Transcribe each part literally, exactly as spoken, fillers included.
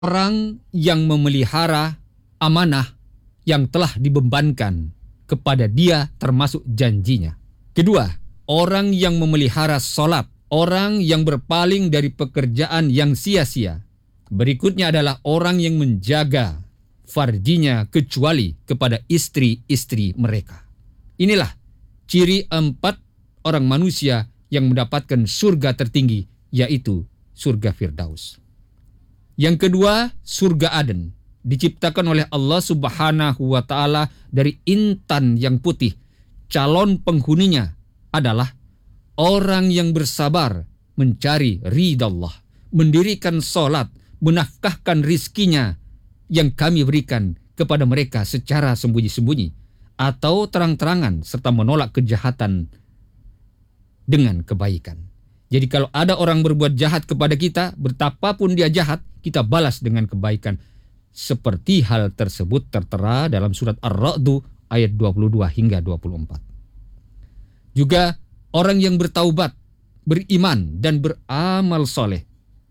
orang yang memelihara amanah yang telah dibebankan kepada dia termasuk janjinya. Kedua, orang yang memelihara sholat, orang yang berpaling dari pekerjaan yang sia-sia. Berikutnya adalah orang yang menjaga farjinya kecuali kepada istri-istri mereka. Inilah ciri empat orang manusia yang mendapatkan surga tertinggi, yaitu surga Firdaus. Yang kedua, surga Aden, diciptakan oleh Allah Subhanahu wa Ta'ala dari intan yang putih. Calon penghuninya adalah orang yang bersabar mencari ridha Allah, mendirikan sholat, menafkahkan rizkinya yang kami berikan kepada mereka secara sembunyi-sembunyi atau terang-terangan, serta menolak kejahatan dengan kebaikan. Jadi kalau ada orang berbuat jahat kepada kita, betapapun dia jahat, kita balas dengan kebaikan. Seperti hal tersebut tertera dalam surat Ar-Ra'du ayat dua puluh dua hingga dua puluh empat. Juga orang yang bertaubat, beriman dan beramal soleh.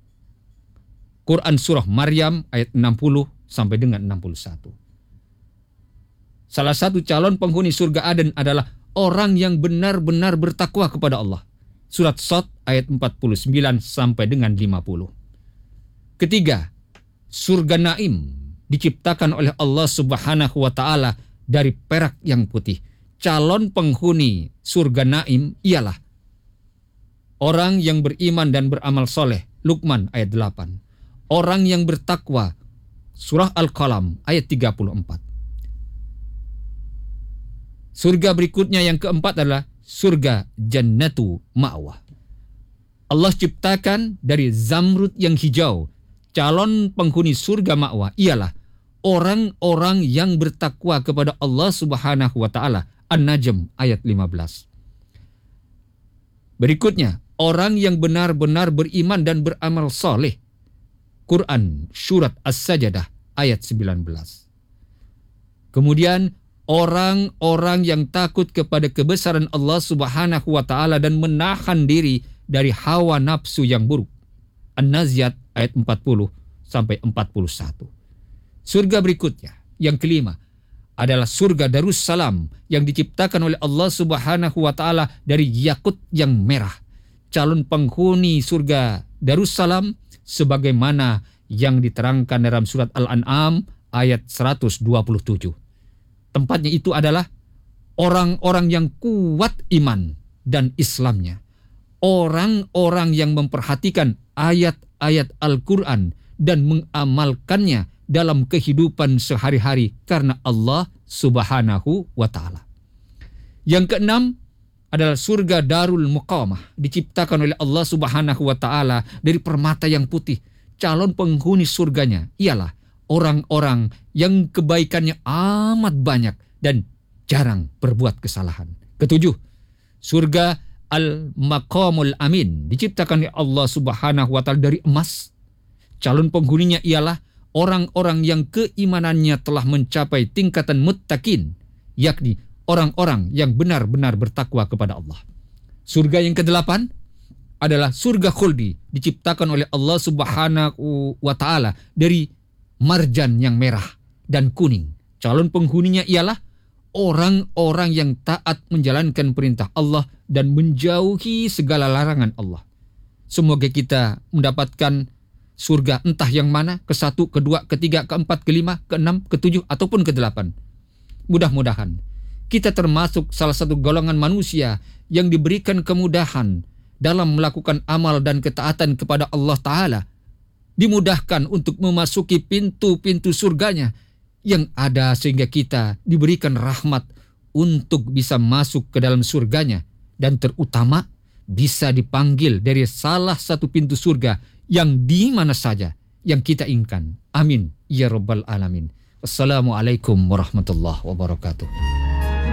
Quran surah Maryam ayat enam puluh sampai dengan enam puluh satu. Salah satu calon penghuni surga Aden adalah orang yang benar-benar bertakwa kepada Allah. Surat Shad ayat empat puluh sembilan sampai dengan lima puluh. Ketiga, surga Naim diciptakan oleh Allah Subhanahu wa Ta'ala dari perak yang putih. Calon penghuni surga Naim ialah orang yang beriman dan beramal soleh. Luqman ayat delapan. Orang yang bertakwa. Surah Al-Qalam ayat tiga puluh empat. Surga berikutnya yang keempat adalah surga Jannatu Ma'wah. Allah ciptakan dari zamrud yang hijau. Calon penghuni surga Ma'wah ialah orang-orang yang bertakwa kepada Allah Subhanahu wa Ta'ala. An-Najm ayat lima belas. Berikutnya, orang yang benar-benar beriman dan beramal soleh. Quran surat As-Sajdah ayat sembilan belas. Kemudian orang-orang yang takut kepada kebesaran Allah Subhanahu wa Ta'ala dan menahan diri dari hawa nafsu yang buruk. An-Naziat ayat empat puluh sampai empat puluh satu. Surga berikutnya, yang kelima, adalah surga Darussalam yang diciptakan oleh Allah Subhanahu wa Ta'ala dari yakut yang merah. Calon penghuni surga Darussalam sebagaimana yang diterangkan dalam surat Al-An'am ayat seratus dua puluh tujuh. Tempatnya itu adalah orang-orang yang kuat iman dan Islamnya. Orang-orang yang memperhatikan ayat-ayat Al-Quran dan mengamalkannya dalam kehidupan sehari-hari karena Allah Subhanahu wa Ta'ala. Yang keenam adalah surga Darul Muqamah, diciptakan oleh Allah Subhanahu wa Ta'ala dari permata yang putih. Calon penghuni surganya ialah orang-orang yang kebaikannya amat banyak dan jarang berbuat kesalahan. Ketujuh, surga Al-Maqamul Amin, diciptakan oleh Allah Subhanahu wa Ta'ala dari emas. Calon penghuninya ialah orang-orang yang keimanannya telah mencapai tingkatan muttaqin, yakni orang-orang yang benar-benar bertakwa kepada Allah. Surga yang kedelapan adalah surga khuldi, diciptakan oleh Allah Subhanahu wa Ta'ala dari marjan yang merah dan kuning. Calon penghuninya ialah orang-orang yang taat menjalankan perintah Allah dan menjauhi segala larangan Allah. Semoga kita mendapatkan surga entah yang mana, ke satu, kedua, ketiga, keempat, kelima, keenam, ketujuh, ataupun kedelapan. Mudah-mudahan kita termasuk salah satu golongan manusia yang diberikan kemudahan dalam melakukan amal dan ketaatan kepada Allah Ta'ala. Dimudahkan untuk memasuki pintu-pintu surganya yang ada sehingga kita diberikan rahmat untuk bisa masuk ke dalam surganya. Dan terutama bisa dipanggil dari salah satu pintu surga yang di mana saja yang kita inginkan. Amin ya rabbal alamin. Wassalamualaikum warahmatullahi wabarakatuh.